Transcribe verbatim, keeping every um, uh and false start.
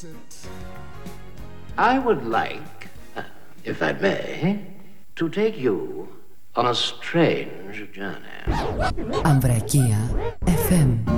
I would like, if I may, to take you on a strange journey. Ambrakia εφ εμ